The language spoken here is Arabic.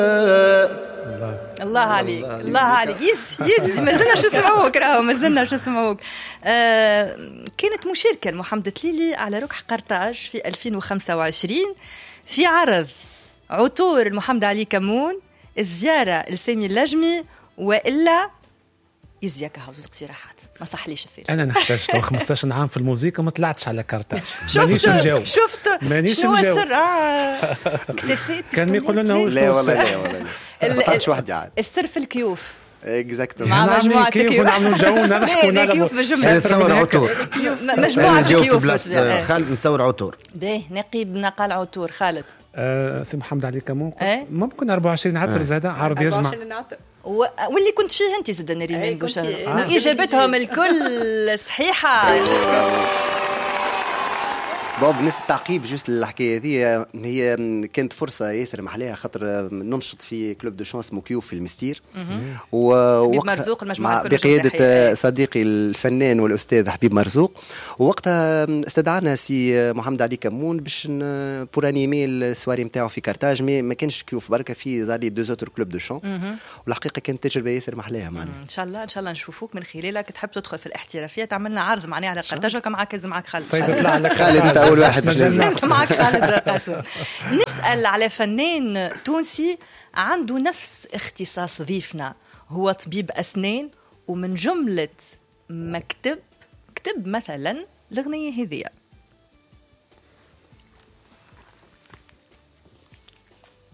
الله عليك الله عليك. يز مازلنا شو اسمعوك راهو مازلنا شو اسمعوك. كانت مشاركة محمد تليلي على ركح قرطاج في 2025 في عرض عطور محمد علي كمون، الزيارة لسامي اللجمي، وإلا يزيك هاوز اقتراحات. ما صحليش الثالث. انا نحتاج 15 عام في الموسيقى ما طلعتش على كارتاج. مانيش نجاوب. مانيش شنو نجاوب. السر؟ اكتفيت. كان يقول لنا هو لا والله ما طلعتش وحدي عاد. السر في الكيوف. اكزاكتومون. مع مجموعة كيف نعملوا جونا نحكوا لا كيوف بجملة. نتصور عطور. مجموعة كيوف. خالد نتصور عطور. باهي نقيب نقال عطور خالد. سي محمد علي كمون ممكن 24 عطر زاده عرض يجمع. واللي كنت فيه انت زاد نريمان بوشاره اجابتهم الكل صحيحه. بالنسبه للتعقيب جوست الحكايه هذه هي كانت فرصه ياسر محلاها خاطر ننشط في كلوب دو شانس مكيوف في المستير مرزوق مع بقياده صديقي الفنان والاستاذ حبيب مرزوق. ووقتها استدعانا سي محمد علي كمون باش بورانيمي السواري نتاعو في كارتاج. ما كانش كيوف بركه في زالي دو زوتر كلوب دو شان. والحقيقه كانت تجربه ياسر محلاها معنا. ان شاء الله نشوفوك من خلالك تحب تدخل في الاحترافيه تعملنا عرض معناها على كارتاج. معك خالد أول واحد معك خالد قاسم. نسأل على فنان تونسي عنده نفس اختصاص ضيفنا، هو طبيب أسنان، ومن جملة كتب مثلا الأغنية هذه.